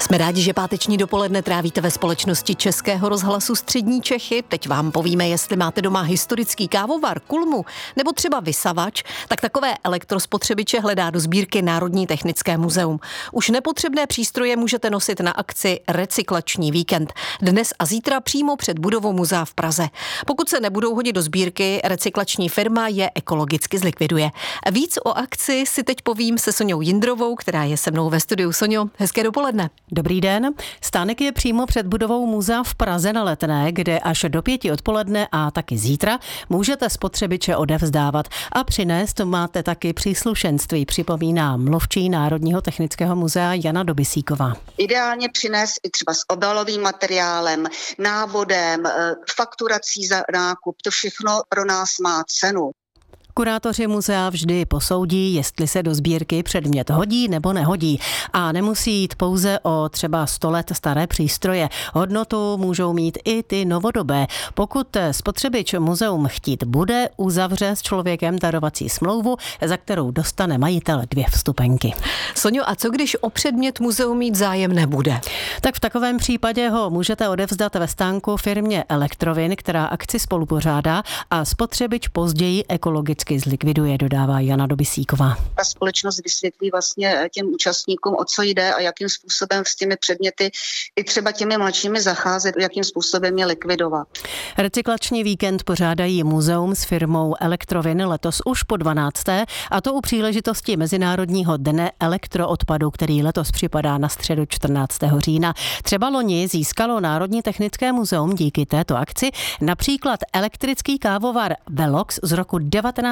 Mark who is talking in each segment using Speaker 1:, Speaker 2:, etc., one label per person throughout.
Speaker 1: Jsme rádi, že páteční dopoledne trávíte ve společnosti Českého rozhlasu Střední Čechy. Teď vám povíme, jestli máte doma historický kávovar, kulmu nebo třeba vysavač, tak takové elektrospotřebiče hledá do sbírky Národní technické muzeum. Už nepotřebné přístroje můžete nosit na akci Recyklační víkend. Dnes a zítra přímo před budovou muzea v Praze. Pokud se nebudou hodit do sbírky, recyklační firma je ekologicky zlikviduje. Víc o akci si teď povím se Soňou Jindrovou, která je se mnou ve studiu. Soňo, hezké dopoledne.
Speaker 2: Dobrý den. Stánek je přímo před budovou muzea v Praze na Letné, kde až do 5 odpoledne a taky zítra můžete spotřebiče odevzdávat a přinést máte taky příslušenství, připomíná mluvčí Národního technického muzea Jana Dobisíková.
Speaker 3: Ideálně přinést i třeba s obalovým materiálem, návodem, fakturací za nákup, to všechno pro nás má cenu.
Speaker 2: Kurátoři muzea vždy posoudí, jestli se do sbírky předmět hodí nebo nehodí. A nemusí jít pouze o třeba 100 let staré přístroje. Hodnotu můžou mít i ty novodobé. Pokud spotřebič muzeum chtít bude, uzavře s člověkem darovací smlouvu, za kterou dostane majitel 2 vstupenky.
Speaker 1: Soňo, a co když o předmět muzeum mít zájem nebude?
Speaker 2: Tak v takovém případě ho můžete odevzdat ve stánku firmě Elektrovin, která akci spolupořádá, a spotřebič později ekologicky zlikviduje, dodává Jana Dobisíková.
Speaker 3: Ta společnost vysvětlí vlastně těm účastníkům, o co jde a jakým způsobem s těmi předměty i třeba těmi mladšími zacházet, jakým způsobem je likvidovat.
Speaker 2: Recyklační víkend pořádají muzeum s firmou Elektrovin letos už po 12. a to u příležitosti Mezinárodního dne elektroodpadu, který letos připadá na středu 14. října. Třeba loni získalo Národní technické muzeum díky této akci například elektrický kávovar Velox z roku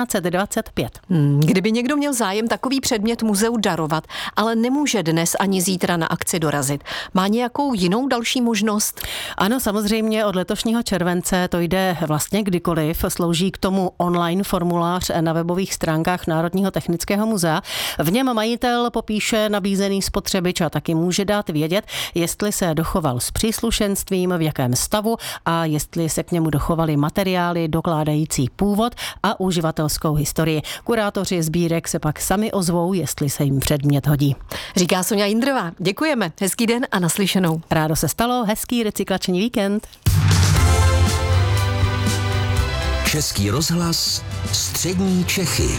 Speaker 2: 1925.
Speaker 1: Kdyby někdo měl zájem takový předmět muzeu darovat, ale nemůže dnes ani zítra na akci dorazit, má nějakou jinou další možnost?
Speaker 2: Ano, samozřejmě od letošního července to jde vlastně kdykoliv. Slouží k tomu online formulář na webových stránkách Národního technického muzea. V něm majitel popíše nabízený spotřebič a taky může dát vědět, jestli se dochoval s příslušenstvím, v jakém stavu a jestli se k němu dochovaly materiály dokládající původ a uživatelskou historii. Kurátoři sbírek se pak sami ozvou, jestli se jim předmět hodí.
Speaker 1: Říká Soňa Jindrová. Děkujeme. Hezký den a naslyšenou.
Speaker 2: Rádo se stalo, hezký recyklační víkend.
Speaker 4: Český rozhlas Střední Čechy.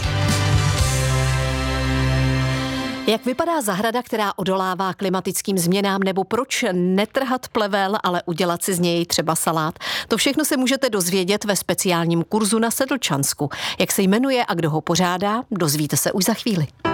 Speaker 1: Jak vypadá zahrada, která odolává klimatickým změnám, nebo proč netrhat plevel, ale udělat si z něj třeba salát? To všechno se můžete dozvědět ve speciálním kurzu na Sedlčansku. Jak se jmenuje a kdo ho pořádá, dozvíte se už za chvíli.